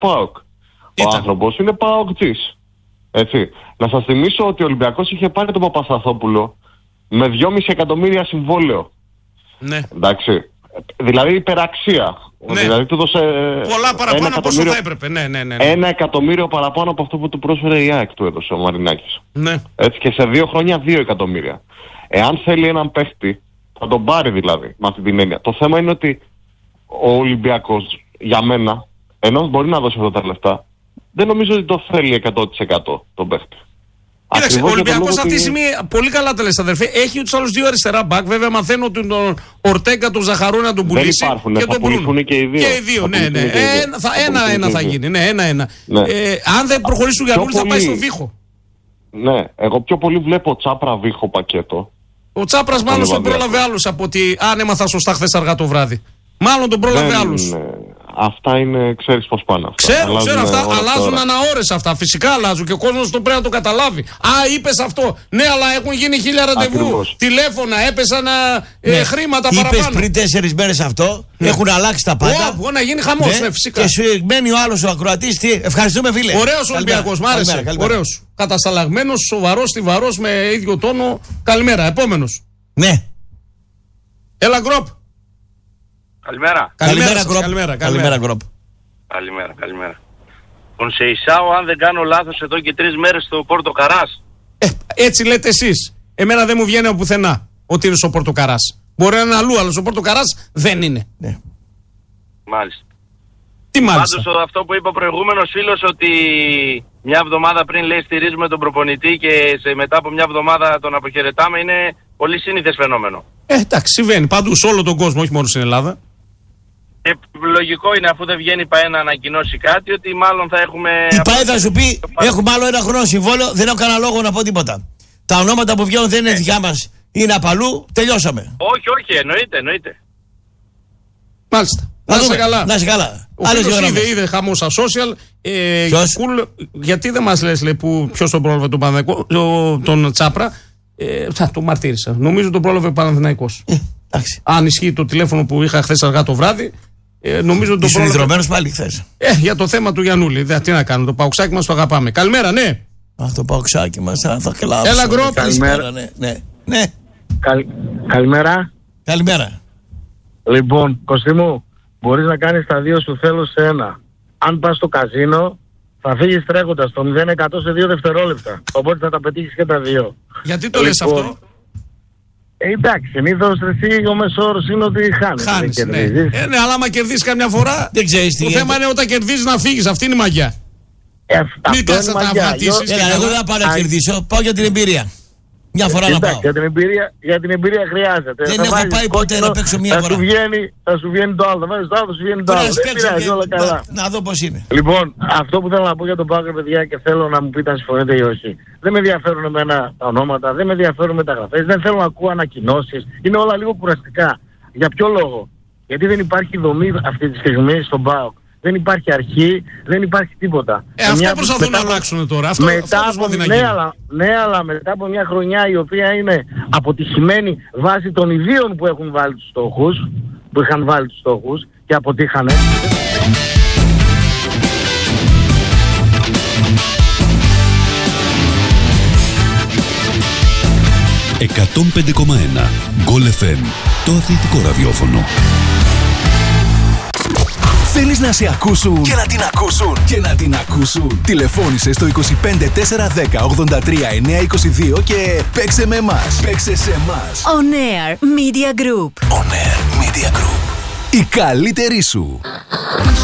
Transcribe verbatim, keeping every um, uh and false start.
ΠΑΟΚ. Ο άνθρωπος είναι ΠΑΟΚτζής. Έτσι. Να σας θυμίσω ότι ο Ολυμπιακός είχε πάρει τον Παπασταθόπουλο με δυόμισι εκατομμύρια συμβόλαιο. Ναι. Εντάξει. Δηλαδή υπεραξία. Ναι. Δηλαδή του δώσε πολλά παραπάνω από όσο θα έπρεπε. Ναι, ναι, ναι, ναι. Ένα εκατομμύριο παραπάνω από αυτό που του πρόσφερε η ΑΕΚ του έδωσε ο Μαρινάκης. Ναι. Έτσι, και σε δύο χρόνια δύο εκατομμύρια. Εάν θέλει έναν παίχτη, θα τον πάρει δηλαδή με αυτή την έννοια. Το θέμα είναι ότι ο Ολυμπιακός για μένα, ενώ μπορεί να δώσει αυτά τα λεφτά, δεν νομίζω ότι το θέλει εκατό τοις εκατό τον παίχτη. Κοίταξε, ο Ολυμπιακός αυτή τη στιγμή πολύ καλά τα λες, αδερφέ. Έχει τους άλλους δύο αριστερά μπακ. Βέβαια, μαθαίνω ότι τον Ορτέγκα, τον Ζαχαρού να τον πουλήσει. Δεν υπάρχουν, και θα τον πουλήσουν και οι δύο. Και οι δύο, ναι, ναι. Ένα-ένα θα γίνει. Ναι, ένα-ένα. Ναι. Ε, αν δεν προχωρήσουν για Γιαννούλη, θα πάει στο Βίχο. Ναι, εγώ πιο πολύ βλέπω Τσάπρα Βίχο πακέτο. Ο Τσάπρας μάλλον τον πρόλαβε άλλους από ότι αν έμαθα σωστά χθες αργά το βράδυ. Μάλλον τον πρόλαβε άλλους. Ναι. Αυτά είναι, ξέρεις πώς πάνε αυτά. Ξέρω, αλλάζουν, ξέρω αυτά, αλλάζουν τώρα. αναώρες αυτά. Φυσικά αλλάζουν και ο κόσμος το πρέπει να το καταλάβει. Α, είπες αυτό. Ναι, αλλά έχουν γίνει χίλια ραντεβού. Ακριβώς. Τηλέφωνα, έπεσαν ναι. ε, χρήματα είπες παραπάνω. Είπες πριν τέσσερις μέρες αυτό, ναι. έχουν αλλάξει τα πάντα. Ω, να γίνει χαμός, ναι. ναι, φυσικά. Και σου μένει ο άλλος ο ακροατής. Τι... Ευχαριστούμε, φίλε. Ωραίος Ολυμπιακός, μ' άρεσε. Ωραίος. Κατασταλαγμένος, σοβαρός, στιβαρός, με ίδιο τόνο. Καλημέρα, επόμενος. Ναι. Έλα, Γκροπ. Καλημέρα. Καλημέρα, Γκροπ. Καλημέρα, καλημέρα, Γκροπ. Καλημέρα, καλημέρα. Τον Σεϊσάο, αν δεν κάνω λάθος, εδώ και τρεις μέρες στο Πόρτο Καράς. Ε, έτσι λέτε εσείς. Εμένα δεν μου βγαίνει από πουθενά ότι είναι στο Πόρτο Καράς. Μπορεί να είναι αλλού, αλλά στο Πόρτο Καράς δεν είναι. Ναι. Μάλιστα. Τι μάλιστα. Πάντως αυτό που είπε ο προηγούμενος φίλος, ότι μια εβδομάδα πριν λέει στηρίζουμε τον προπονητή και σε, μετά από μια εβδομάδα τον αποχαιρετάμε, είναι πολύ σύνηθες φαινόμενο. Ε, εντάξει, συμβαίνει παντού σε όλο τον κόσμο, όχι μόνο στην Ελλάδα. Και λογικό είναι, αφού δεν βγαίνει η ΠΑΕ να ανακοινώσει κάτι, ότι μάλλον θα έχουμε... Η ΠΑΕ θα σου πει, έχουμε άλλο ένα χρόνο συμβόλαιο, δεν έχω κανένα λόγο να πω τίποτα. Τα ονόματα που βγαίνουν δεν είναι δικά μας, είναι απαλού, τελειώσαμε. Όχι, όχι, εννοείται, εννοείται. Μάλιστα. Να είσαι καλά. Να είσαι καλά. Ο φίλος είδε, είδε χαμό στα social. Ε, cool, γιατί δεν μας λες, λέει, που, ποιος τον πρόλαβε τον Παναθηναϊκό, τον Τσάπρα. Ε, θα, το μαρτύρησα. Νομίζω τον πρόλαβε ο Παναθηναϊκός. Ε, Αν ισχύει το τηλέφωνο που είχα χθες αργά το βράδυ, ε, νομίζω τον πρόλαβε. Ήσουν πάλι χθες. Ε, για το θέμα του Γιαννούλη. Δε, τι να κάνουμε, το παουξάκι μας το αγαπάμε. Καλημέρα, ναι. Α, το παουξάκι μας, θα κλάψω. Έλα, Γκροπ. Καλημέρα. Ναι, ναι. ναι. Καλ, καλημέρα. Καλημέρα. Λοιπόν, Κωστή μου, μπορείς να κάνεις τα δύο σου θέλω σε ένα. Αν πας στο καζίνο, θα φύγεις τρέχοντας το μηδέν εκατό σε δύο δευτερόλεπτα. Οπότε θα τα πετύχεις και τα δύο. Γιατί το λοιπόν, λες αυτό? Ε, εντάξει, συνήθως εσύ ο μέσος όρος είναι ότι χάνεις. Χάνεις, ναι. Ε, ναι, αλλά άμα κερδίσεις καμιά φορά, δεν ξέρεις τι. Το θέμα είναι όταν κερδίζεις να φύγεις. Αυτή είναι η μαγιά. Ε, Μην κάτσεις να τα αυγατήσεις. Έλα, εγώ δεν θα πάω να κερδίσω. Πάω για την εμπειρία. Μια φορά ε, να εντάξει, πάω. Για την εμπειρία, για την εμπειρία χρειάζεται. Δεν θα έχω πάει ποτέ να παίξω μια θα φορά. Σου βγαίνει, θα σου βγαίνει το άλλο. Θα βάζεις το άλλο, θα σου βγαίνει το άλλο. Δεν πειράζει, όλα καλά. Να δω πώς είναι. Λοιπόν, αυτό που θέλω να πω για τον Πάκο, παιδιά, και θέλω να μου πείτε αν συμφωνείτε ή όχι. Δεν με ενδιαφέρουν εμένα τα ονόματα, δεν με ενδιαφέρουν μεταγραφές, δεν θέλω να ακούω ανακοινώσεις. Είναι όλα λίγο κουραστικά. Για ποιο λόγο? Γιατί δεν υπάρχει δομή αυτή τη στιγμή στον ΠΑΟΚ. Δεν υπάρχει αρχή, δεν υπάρχει τίποτα. Ε, αυτό μια... προσπαθούν μετά... να αλλάξουν τώρα. Αυτό, μετά αυτό από, ναι, αλλά, ναι, αλλά μετά από μια χρονιά η οποία είναι αποτυχημένη βάσει των ιδίων που έχουν βάλει τους στόχους, που είχαν βάλει τους στόχους και αποτύχανε. εκατόν πέντε κόμμα ένα Γκολ εφ εμ, το αθλητικό ραδιόφωνο. Θέλεις να σε ακούσουν και να την ακούσουν και να την ακούσουν. Τηλεφώνησε στο είκοσι πέντε τέσσερα δέκα ογδόντα τρία εννιακόσια είκοσι δύο και παίξε με εμάς. Παίξε σε εμάς. On Air Media Group. On Air Media Group. Η καλύτερη σου.